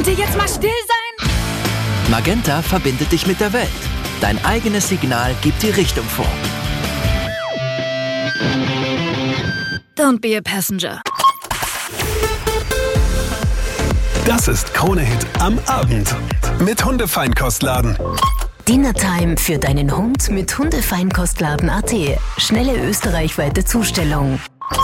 Könnt ihr jetzt mal still sein? Magenta verbindet dich mit der Welt. Dein eigenes Signal gibt die Richtung vor. Don't be a passenger. Das ist Krone-Hit am Abend mit Hundefeinkostladen. Dinnertime für deinen Hund mit Hundefeinkostladen.at. Schnelle österreichweite Zustellung.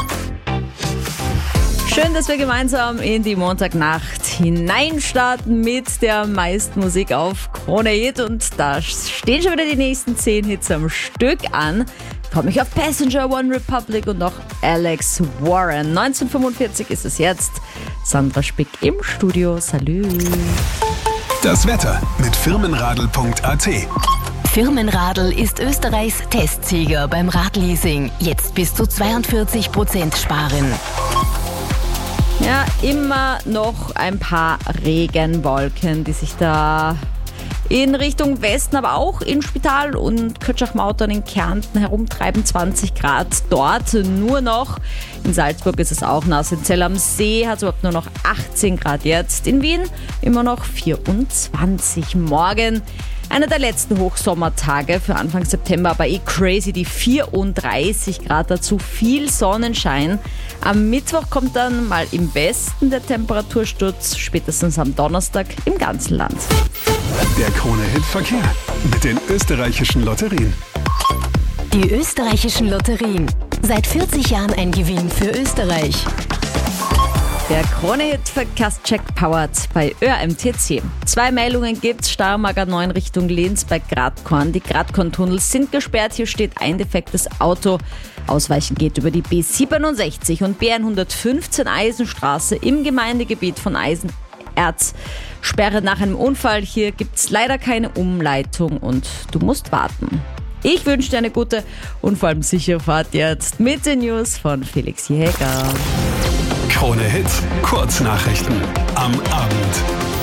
Schön, dass wir gemeinsam in die Montagnacht hineinstarten mit der meisten Musik auf Krone Hit. Und da stehen schon wieder die nächsten 10 Hits am Stück an. Komme ich auf Passenger, One Republic und auch Alex Warren. 1945 ist es jetzt. Sandra Spick im Studio. Salü. Das Wetter mit firmenradl.at. Firmenradl ist Österreichs Testsieger beim Radleasing. Jetzt bis zu 42% sparen. Ja, immer noch ein paar Regenwolken, die sich da in Richtung Westen, aber auch in Spital und Kötschach-Mautern in Kärnten herumtreiben. 20 Grad dort nur noch. In Salzburg ist es auch nass. In Zell am See hat es überhaupt nur noch 18 Grad jetzt. In Wien immer noch 24. Morgen einer der letzten Hochsommertage für Anfang September, aber crazy, die 34 Grad, dazu viel Sonnenschein. Am Mittwoch kommt dann mal im Westen der Temperatursturz, spätestens am Donnerstag im ganzen Land. Der Krone-Hit-Verkehr mit den österreichischen Lotterien. Die österreichischen Lotterien. Seit 40 Jahren ein Gewinn für Österreich. Der Krone-Hit-Verkehrscheck powered bei ÖMTC. 2 Meldungen gibt's. Steiermark 9 Richtung Linz bei Gradkorn. Die Gradkorn-Tunnels sind gesperrt. Hier steht ein defektes Auto. Ausweichen geht über die B67 und B115 Eisenstraße im Gemeindegebiet von Eisenerz. Sperre nach einem Unfall. Hier gibt's leider keine Umleitung und du musst warten. Ich wünsche dir eine gute und vor allem sichere Fahrt jetzt mit den News von Felix Jäger. Krone-Hit, Kurznachrichten am Abend.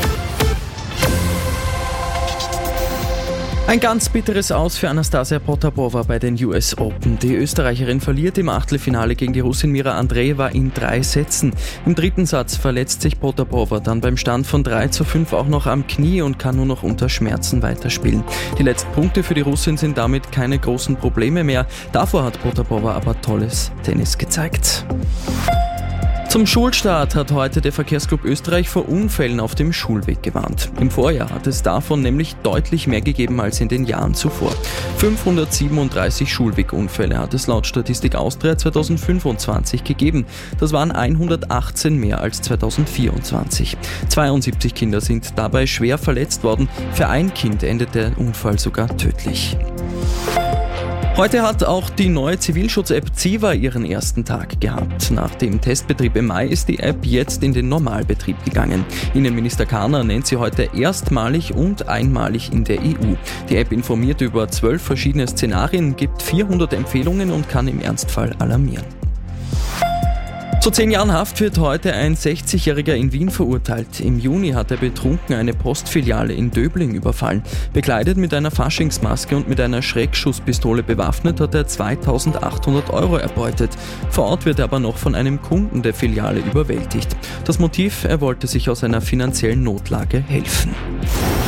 Ein ganz bitteres Aus für Anastasia Potapova bei den US Open. Die Österreicherin verliert im Achtelfinale gegen die Russin Mira Andreeva in 3 Sätzen. Im 3. Satz verletzt sich Potapova dann beim Stand von 3:5 auch noch am Knie und kann nur noch unter Schmerzen weiterspielen. Die letzten Punkte für die Russin sind damit keine großen Probleme mehr. Davor hat Potapova aber tolles Tennis gezeigt. Zum Schulstart hat heute der Verkehrsclub Österreich vor Unfällen auf dem Schulweg gewarnt. Im Vorjahr hat es davon nämlich deutlich mehr gegeben als in den Jahren zuvor. 537 Schulwegunfälle hat es laut Statistik Austria 2025 gegeben. Das waren 118 mehr als 2024. 72 Kinder sind dabei schwer verletzt worden. Für ein Kind endet der Unfall sogar tödlich. Heute hat auch die neue Zivilschutz-App Ziva ihren ersten Tag gehabt. Nach dem Testbetrieb im Mai ist die App jetzt in den Normalbetrieb gegangen. Innenminister Karner nennt sie heute erstmalig und einmalig in der EU. Die App informiert über 12 verschiedene Szenarien, gibt 400 Empfehlungen und kann im Ernstfall alarmieren. Zu 10 Jahren Haft wird heute ein 60-Jähriger in Wien verurteilt. Im Juni hat er betrunken eine Postfiliale in Döbling überfallen. Bekleidet mit einer Faschingsmaske und mit einer Schreckschusspistole bewaffnet hat er 2.800 € erbeutet. Vor Ort wird er aber noch von einem Kunden der Filiale überwältigt. Das Motiv, er wollte sich aus einer finanziellen Notlage helfen.